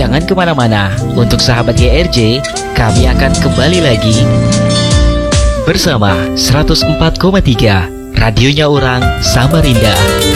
Jangan kemana-mana, untuk sahabat GRJ, kami akan kembali lagi bersama 104,3 radionya orang Samarinda.